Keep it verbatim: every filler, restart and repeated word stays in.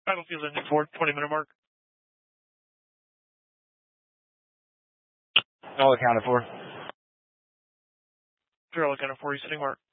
Battlefield ending for twenty minute mark. All accounted for. You're all accounted for. You sitting mark.